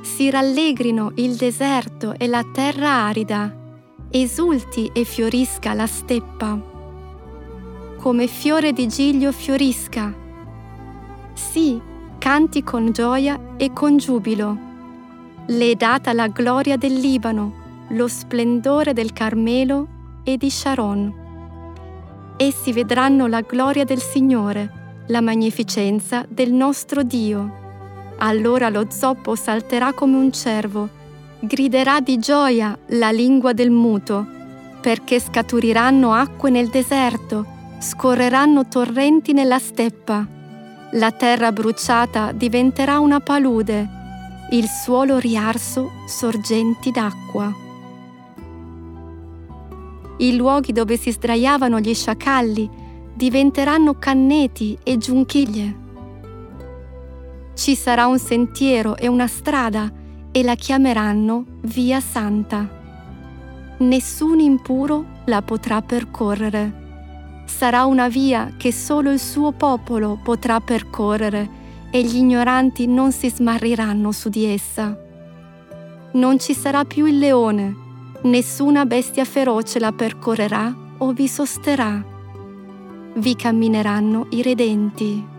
Si rallegrino il deserto e la terra arida, esulti e fiorisca la steppa. Come fiore di giglio fiorisca. Sì, canti con gioia e con giubilo. Le è data la gloria del Libano, lo splendore del Carmelo e di Sharon. Essi vedranno la gloria del Signore, la magnificenza del nostro Dio. Allora lo zoppo salterà come un cervo, griderà di gioia la lingua del muto, perché scaturiranno acque nel deserto, scorreranno torrenti nella steppa. La terra bruciata diventerà una palude, il suolo riarso sorgenti d'acqua. I luoghi dove si sdraiavano gli sciacalli diventeranno canneti e giunchiglie. Ci sarà un sentiero e una strada e la chiameranno Via Santa. Nessun impuro la potrà percorrere. Sarà una via che solo il suo popolo potrà percorrere e gli ignoranti non si smarriranno su di essa. Non ci sarà più il leone, nessuna bestia feroce la percorrerà o vi sosterrà. Vi cammineranno i redenti.